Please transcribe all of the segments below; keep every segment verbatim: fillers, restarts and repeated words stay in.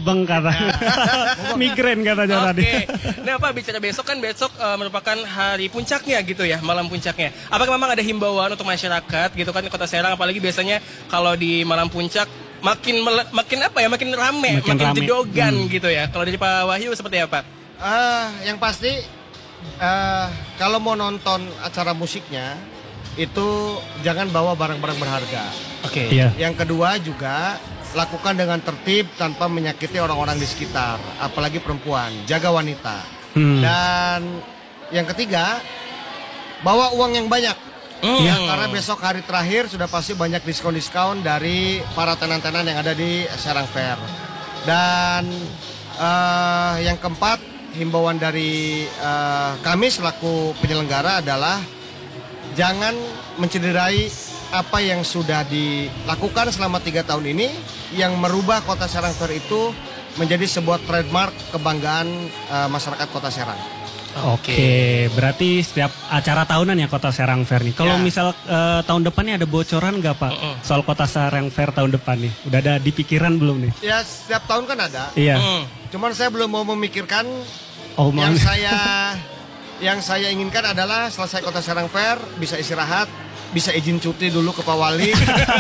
mubeng kata. Migrain katanya tadi. Oke. Nah Pak, bicara besok kan besok uh, merupakan hari puncaknya gitu ya, malam puncaknya. Apakah memang ada himbauan untuk masyarakat gitu kan Kota Serang, apalagi biasanya kalau di malam puncak makin mele- makin apa ya, makin rame, Makin makin, rame. jedogan Hmm. gitu ya. Kalau dari Pak Wahyu seperti apa? Ah, yang pasti uh, kalau mau nonton acara musiknya itu jangan bawa barang-barang berharga. Oke. Iya. Yang kedua juga lakukan dengan tertib tanpa menyakiti orang-orang di sekitar, apalagi perempuan, jaga wanita. Hmm. Dan yang ketiga, bawa uang yang banyak. Hmm. Ya, karena besok hari terakhir sudah pasti banyak diskon-diskon dari para tenan-tenan yang ada di Serang Fair. Dan eh, yang keempat, himbauan dari eh, kami selaku penyelenggara adalah jangan mencederai apa yang sudah dilakukan selama tiga tahun ini yang merubah Kota Serang Fair itu menjadi sebuah trademark kebanggaan uh, masyarakat Kota Serang. Oke, berarti setiap acara tahunan ya Kota Serang Fair nih. Kalau Ya. misal eh, tahun depannya ada bocoran nggak Pak Uh-uh. soal Kota Serang Fair tahun depan nih? Udah ada di pikiran belum nih? Ya setiap tahun kan ada. Iya. Hmm. Cuman saya belum mau memikirkan. Oh, yang mau- saya yang saya inginkan adalah selesai Kota Serang Fair bisa istirahat, bisa izin cuti dulu ke Pak Wali.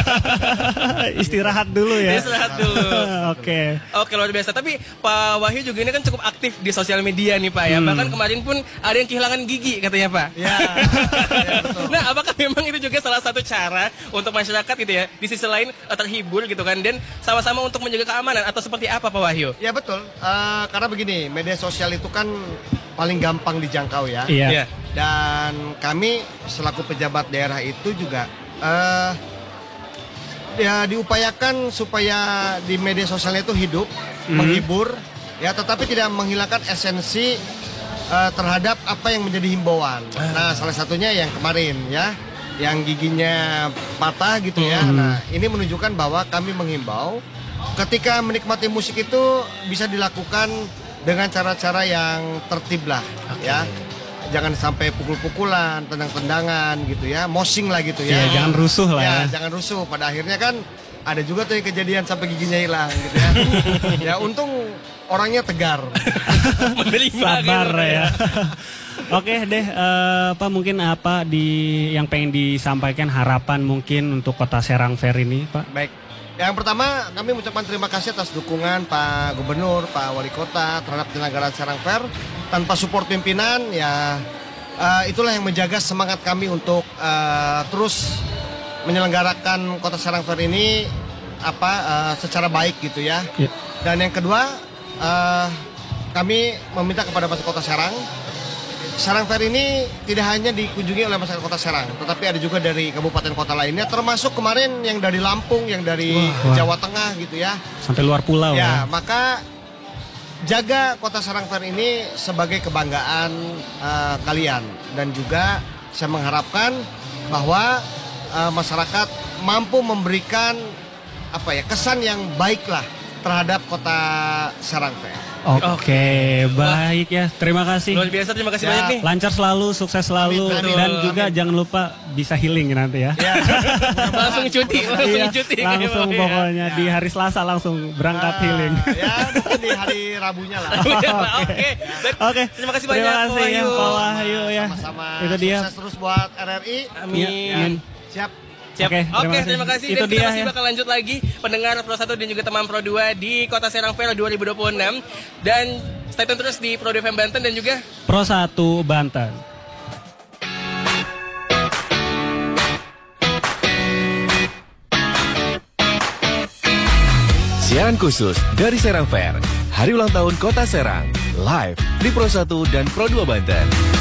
Istirahat dulu ya. Istirahat dulu. Oke. Oke, luar biasa. Tapi Pak Wahyu juga ini kan cukup aktif di sosial media nih Pak ya. Hmm. Bahkan kemarin pun ada yang kehilangan gigi katanya Pak. Ya, ya, betul. Nah, apakah memang itu juga salah satu cara untuk masyarakat gitu ya, di sisi lain eh, terhibur gitu kan, dan sama-sama untuk menjaga keamanan atau seperti apa Pak Wahyu? Ya betul. Eh, karena begini, media sosial itu kan paling gampang dijangkau ya. Iya. Iya. Dan kami selaku pejabat daerah itu juga eh ya diupayakan supaya di media sosialnya itu hidup, Hmm. menghibur, ya tetapi tidak menghilangkan esensi eh, terhadap apa yang menjadi himbauan. Nah, salah satunya yang kemarin ya, yang giginya patah gitu ya. Hmm. Nah, ini menunjukkan bahwa kami menghimbau ketika menikmati musik itu bisa dilakukan dengan cara-cara yang tertib lah, ya. Jangan sampai pukul-pukulan, tendang-tendangan gitu ya, moshing lah gitu ya. Iya, jangan rusuh lah Ya, ya. jangan rusuh. Pada akhirnya kan ada juga tuh yang kejadian sampai giginya hilang gitu ya. Ya untung orangnya tegar. Menerima Sabar gitu ya. Oke deh, eh, Pak mungkin apa di yang pengen disampaikan harapan mungkin untuk Kota Serang Fair ini, Pak? Baik. Yang pertama, kami mengucapkan terima kasih atas dukungan Pak Gubernur, Pak Wali Kota terhadap penyelenggaraan Serang Fair. Tanpa support pimpinan, ya uh, itulah yang menjaga semangat kami untuk uh, terus menyelenggarakan Kota Serang Fair ini apa uh, secara baik gitu ya. Ya. Dan yang kedua, uh, kami meminta kepada masyarakat Kota Serang. Serang Fair ini tidak hanya dikunjungi oleh masyarakat Kota Serang, tetapi ada juga dari kabupaten kota lainnya, termasuk kemarin yang dari Lampung, yang dari Wah. Jawa Tengah gitu ya. Sampai luar pulau ya. Ya, maka jaga Kota Serang Fair ini sebagai kebanggaan uh, kalian, dan juga saya mengharapkan bahwa uh, masyarakat mampu memberikan apa ya kesan yang baiklah terhadap Kota Serang Fair. Oke, baik ya. Terima kasih. Luar biasa, terima kasih Ya. banyak nih. Lancar selalu, sukses selalu, Amin, amin. dan juga Amin. jangan lupa bisa healing nanti ya. Ya. Langsung cuti, langsung Iya, cuti. langsung gitu, Pak, ya. pokoknya di hari Selasa langsung berangkat Ah, healing. Ya, mungkin di hari Rabunya lah. Udah lah, Oke. Baik, Oke, terima kasih terima banyak Pak kasih ya, Wahyu. Pak Wahyu ya. Sama-sama. Itu dia. Sukses terus buat R R I. Amin. Iya, amin. Siap. Siap. Oke, Oke, terima terima kasih. kasih. Itu Dan kita dia, masih ya. bakal lanjut lagi pendengar Pro satu dan juga teman Pro dua di Kota Serang Fair dua ribu dua puluh enam. Dan stay tune terus di Pro dua F M Banten dan juga Pro satu Banten. Siaran khusus dari Serang Fair, Hari Ulang Tahun Kota Serang, live di Pro satu dan Pro dua Banten.